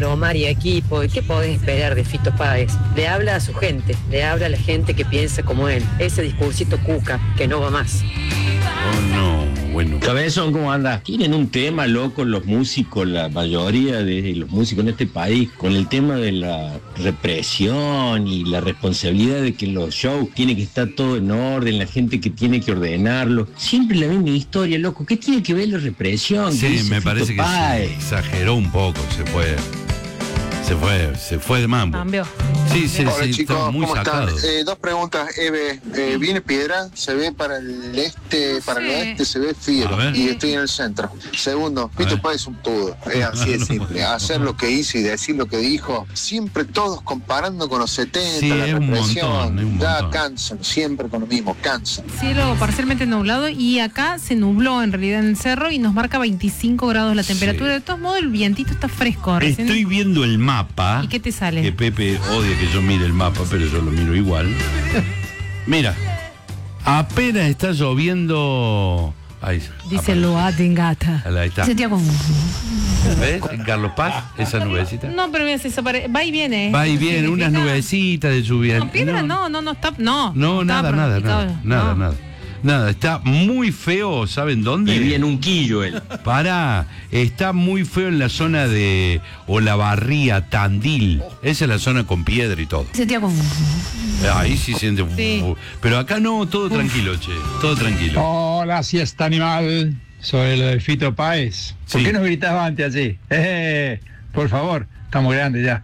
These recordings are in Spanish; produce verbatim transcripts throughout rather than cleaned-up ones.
Palomar y equipo, ¿qué podés esperar de Fito Páez? Le habla a su gente, le habla a la gente que piensa como él. Ese discursito cuca que no va más. Oh, no, bueno. Cabezón, ¿cómo anda? Tienen un tema, loco, los músicos, la mayoría de los músicos en este país, con el tema de la represión y la responsabilidad de que los shows tiene que estar todo en orden, la gente que tiene que ordenarlo. Siempre la misma historia, loco. ¿Qué tiene que ver la represión? Sí, me parece que se exageró un poco, se fue. Se fue, se fue de mambo. Cambió. Sí, sí, Hola sí, chicos, estaba muy ¿cómo sacado. están? Eh, dos preguntas, Eve. Eh, viene piedra, se ve para el este, No para el sé. oeste, se ve Fiero. A ver. Y estoy en el centro. Segundo, A Fito ver. Páez es un todo. Es así de No, simple. no, no. Hacer lo que hizo y decir lo que dijo. Siempre todos comparando con los setenta, Sí, la es un represión. montón, es un ya montón. cansan, siempre con lo mismo, cansan. Cielo parcialmente nublado y acá se nubló en realidad en el cerro y nos marca veinticinco grados la temperatura. Sí. De todos modos el vientito está fresco. Recién- Estoy viendo el mapa. ¿Y qué te sale? Que Pepe odia que yo mire el mapa, pero yo lo miro igual. Mira, apenas está lloviendo. Ahí, Dice Loatingata. Ahí está. Santiago. ¿Ves? En Carlos Paz, esa nubecita. No, pero mira, se desapare- va y viene. ¿eh? Va y Eso viene, significa- unas nubecitas de lluvia. No, piedra no, no, no está. No, No, está nada, nada, pronosticado, nada, nada, no. nada. Nada, está muy feo, ¿saben dónde? Vivía en un quillo él. Pará, está muy feo en la zona de Olavarría, Tandil. Esa es la zona con piedra y todo. Santiago. Ahí sí siente. Sí. Pero acá no, todo tranquilo, che. Todo tranquilo. Hola, siesta animal. Soy lo de Fito Páez. ¿Por Sí. qué no gritabas antes así? Eh, por favor, estamos grandes ya.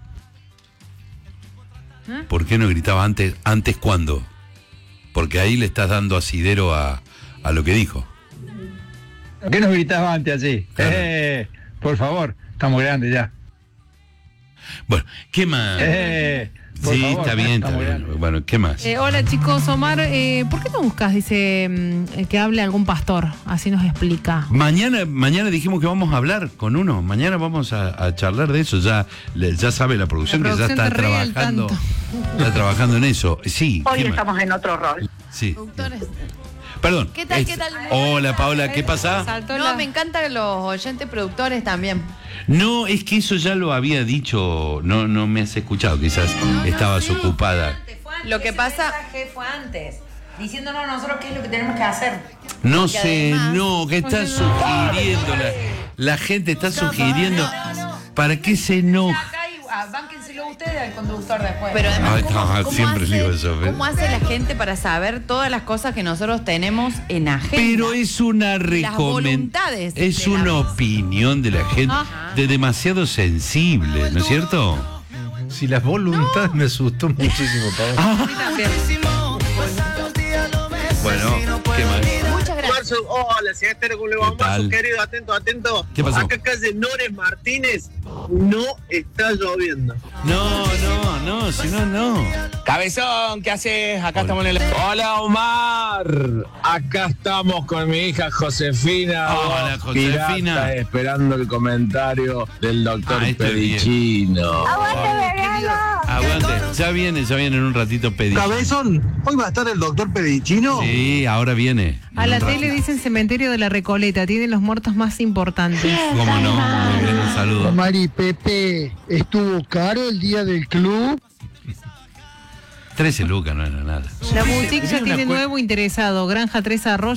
¿Por qué no gritaba antes? ¿Antes cuándo? Porque ahí le estás dando asidero a, a lo que dijo. ¿Por qué no gritabas antes así? Claro. Eh, por favor, estamos grandes ya. Bueno, ¿qué más? Eh, por Sí, favor, está bien, está estamos bien. grandes. Bueno, ¿qué más? Eh, hola chicos, Omar, eh, ¿por qué no buscas, dice, mm, que hable algún pastor? Así nos explica. Mañana, mañana dijimos que vamos a hablar con uno. Mañana vamos a, a charlar de eso. Ya, le- ya sabe la producción, La que ya producción está te ríe al trabajando. tanto. Está trabajando en eso. Sí. Hoy ¿qué más? estamos en otro rol. Sí. Productores. Perdón. ¿Qué tal, Es- qué tal? Hola, Paola, ¿qué pasa? Saltó No, la- me encantan los oyentes productores también. No, es que eso ya lo había dicho. No, no me has escuchado. Quizás estabas ocupada. Lo que pasa- fue antes, diciéndonos nosotros qué es lo que tenemos que hacer. No Porque sé, además- no, que está sugiriendo. La, la gente está sugiriendo. ¿Para qué se enoja? Acá y ah, bánquenselo ustedes al conductor después. Pero además, Ay, ¿cómo, no, cómo siempre hace, digo eso, ¿ves? ¿cómo hace la gente para saber todas las cosas que nosotros tenemos en agenda? Pero es una Las recomendación. voluntades Es de la- una opinión de la gente Ajá. de demasiado sensible, ¿no es cierto? Si las voluntades me asustó muchísimo, Pablo. Ah, También. bueno, ¿qué más? Muchas gracias. Marzo, hola, siestero, ¿cómo le va, ¿Qué tal? Marzo, querido? Atento, atento. ¿Qué pasó? Acá calle Nores Martínez, no está lloviendo. No, no, no, si no, no. Cabezón, ¿qué haces? Acá Hola. estamos en el... Hola, Omar. Acá estamos con mi hija Josefina. Hola, Josefina. Pirata, esperando el comentario del doctor Ah, este es bien. Pedicino. Aguante, ya viene, ya viene en un ratito Pedicino. Cabezón, ¿hoy va a estar el doctor Pedicino? Sí, ahora viene. A En la un tele ratito. dicen cementerio de la Recoleta, tienen los muertos más importantes. ¿Cómo no? Muy bien, un saludo. Mari Pepe, ¿estuvo caro el día del club? trece lucas, no era nada. La boutique ya Tiene una tiene cue- nuevo interesado, Granja tres Arroyos.